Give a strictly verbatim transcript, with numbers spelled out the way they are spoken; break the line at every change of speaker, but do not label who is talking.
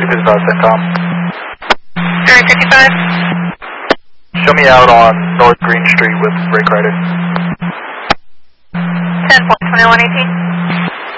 fifty-five, CENTCOM.
three fifty-five.
Show me out on North Green Street with brake rider.
ten point two one eighteen.